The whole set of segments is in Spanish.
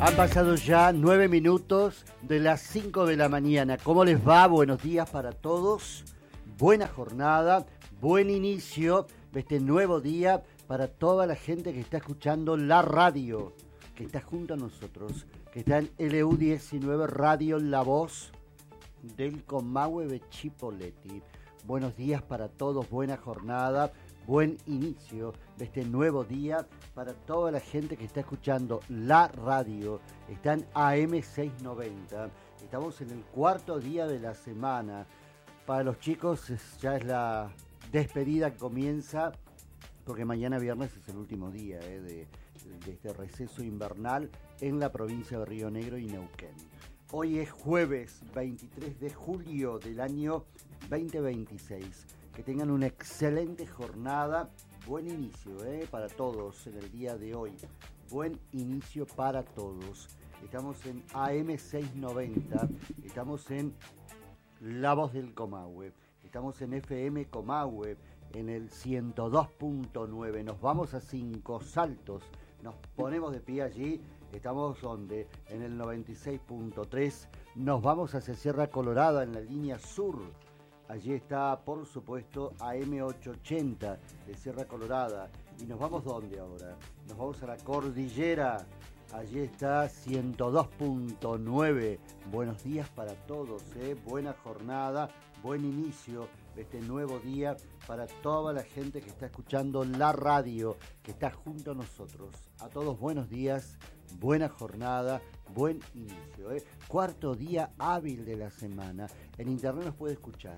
Han pasado ya 9 minutos de las 5 de la mañana. ¿Cómo les va? Buenos días para todos. Buena jornada, buen inicio de este nuevo día para toda la gente que está escuchando la radio, que está junto a nosotros, que está en LU19 Radio La Voz del Comahue de Chipoleti. Buenos días para todos, buena jornada, buen inicio de este nuevo día para toda la gente que está escuchando la radio. Está en AM690. Estamos en el cuarto día de la semana. Para los chicos ya es la despedida que comienza, porque mañana viernes es el último día de este receso invernal en la provincia de Río Negro y Neuquén. Hoy es jueves 23 de julio del año 2026. Que tengan una excelente jornada. Buen inicio para todos en el día de hoy. Buen inicio para todos. Estamos en AM690. Estamos en La Voz del Comahue. Estamos en FM Comahue en el 102.9. Nos vamos a Cinco Saltos. Nos ponemos de pie allí. Estamos donde en el 96.3. Nos vamos hacia Sierra Colorada en la línea sur. Allí está, por supuesto, AM880 de Sierra Colorada. ¿Y nos vamos dónde ahora? Nos vamos a la cordillera. Allí está 102.9. Buenos días para todos, buena jornada, buen inicio de este nuevo día para toda la gente que está escuchando la radio, que está junto a nosotros. A todos buenos días, buena jornada, buen inicio. Cuarto día hábil de la semana. En internet nos puede escuchar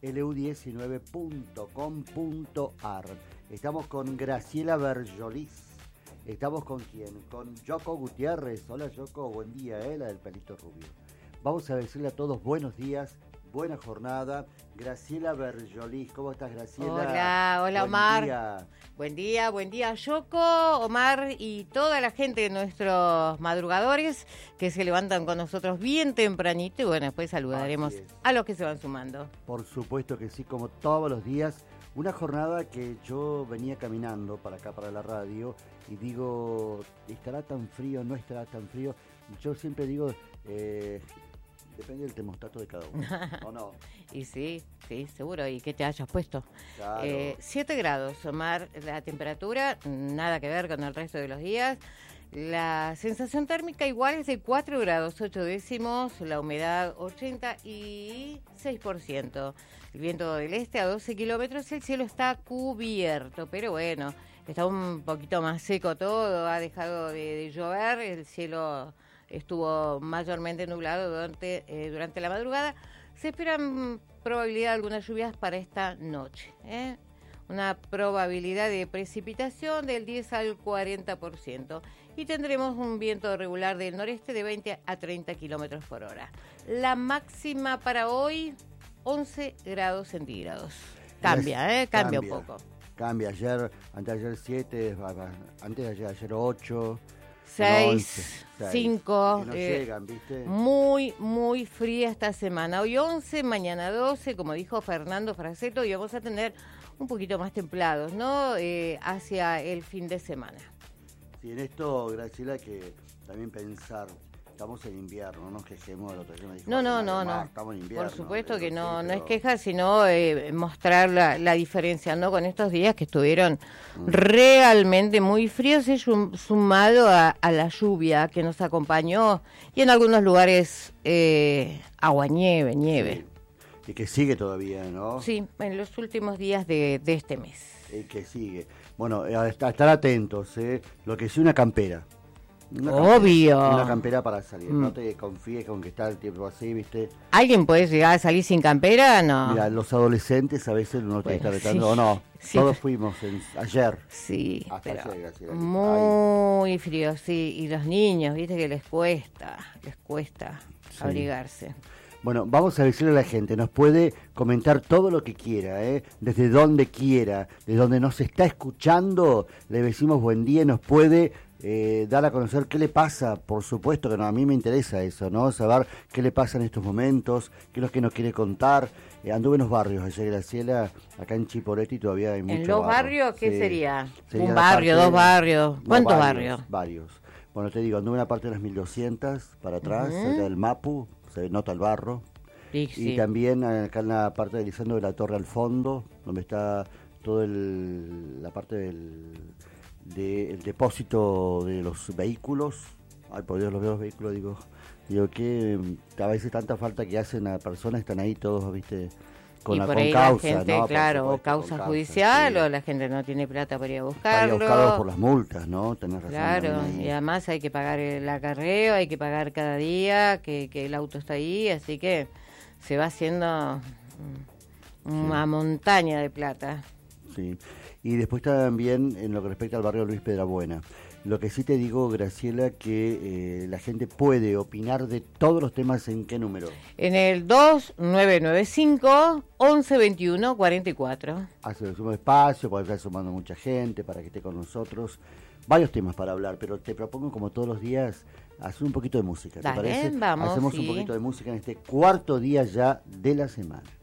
lu19.com.ar. Estamos con Graciela Berjolis. Estamos con quién? Con Yoko Gutiérrez. Hola Yoko, buen día, la del pelito rubio. Vamos a decirle a todos buenos días, buena jornada. Graciela Berjolis, ¿cómo estás, Graciela? Hola Omar. Buen día Yoko, Omar y toda la gente de nuestros madrugadores que se levantan con nosotros bien tempranito y bueno, después saludaremos a los que se van sumando. Por supuesto que sí, como todos los días. Una jornada que yo venía caminando para acá, para la radio, y digo, ¿estará tan frío? ¿No estará tan frío? Yo siempre digo, depende del termostato de cada uno, ¿o no? Y sí, seguro. ¿Y qué te hayas puesto? Claro. 7 grados, Omar, la temperatura, nada que ver con el resto de los días. La sensación térmica igual es de 4 grados 8 décimos, la humedad 86%. El viento del este a 12 kilómetros, el cielo está cubierto, pero bueno, está un poquito más seco todo, ha dejado de llover, el cielo estuvo mayormente nublado durante la madrugada. Se esperan probabilidad de algunas lluvias para esta noche, una probabilidad de precipitación del 10 al 40%. Y tendremos un viento regular del noreste de 20 a 30 kilómetros por hora. La máxima para hoy, 11 grados centígrados. Cambia un poco. Cambia, anteayer 7, antes de ayer 8... 6, 5, no llegan, ¿viste? Muy fría esta semana. Hoy 11, mañana 12, como dijo Fernando Fraceto, y vamos a tener un poquito más templados, ¿no? Hacia el fin de semana. Sí, en esto, Graciela, que también pensar, estamos en invierno, no nos quejemos del otro día. No. Estamos en invierno. Por supuesto que no es queja, sino mostrar la diferencia, ¿no? Con estos días que estuvieron realmente muy fríos, sumado a la lluvia que nos acompañó y en algunos lugares nieve. Sí. Y que sigue todavía, ¿no? Sí, en los últimos días de este mes. Y que sigue. Bueno, a estar atentos, lo que sí, una campera. Obvio. Una campera para salir. No te confíes con que está el tiempo así, ¿viste? ¿Alguien puede llegar a salir sin campera? No. Mira, los adolescentes a veces uno te está retando, ¿o no? Sí. Todos fuimos ayer. Sí, hasta ayer, Graciela. Muy frío, sí. Y los niños, ¿viste? Que les cuesta abrigarse. Bueno, vamos a decirle a la gente, nos puede comentar todo lo que quiera, desde donde quiera, de donde nos está escuchando, le decimos buen día, nos puede dar a conocer qué le pasa, por supuesto que no, a mí me interesa eso, ¿no? Saber qué le pasa en estos momentos, qué es lo que nos quiere contar. Anduve en los barrios ayer, Graciela, acá en Chipoleti todavía hay mucho. ¿En los barrios qué sí. sería? Sería un barrio, dos barrios, ¿cuántos barrios? Varios. Bueno, te digo, anduve en la parte de las 1200 para atrás, cerca del Mapu, se nota el barro. Sí, Y también acá en la parte de Lisandro de la Torre al fondo, donde está todo la parte del depósito de los vehículos. Ay, por Dios, los veo los vehículos, digo que a veces tanta falta que hacen a personas, están ahí todos, viste, con y la por con ahí causa, la gente, ¿no? claro, o Por supuesto, causa con judicial, sí. o la gente no tiene plata para ir a Para ir a buscarlo. buscarlos por las multas, ¿no? Tenés razón. Claro, también ahí. y además hay que pagar el acarreo, hay que pagar cada día que el auto está ahí, así que se va haciendo una montaña de plata. Sí, y después también en lo que respecta al barrio Luis Pedrabuena. Lo que sí te digo, Graciela, que la gente puede opinar de todos los temas. ¿En qué número? En el 2995-1121-44. Hacemos espacio, porque estar sumando mucha gente para que esté con nosotros. Varios temas para hablar, pero te propongo, como todos los días, hacer un poquito de música. ¿Te Dale, parece? vamos, Hacemos sí. un poquito de música en este cuarto día ya de la semana.